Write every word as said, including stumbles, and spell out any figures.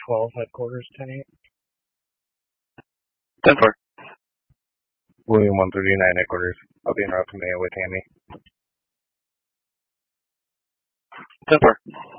twelve headquarters, ten eight. ten four. William one thirty-nine headquarters. I'll be in route to Mayo with Tammy. ten four.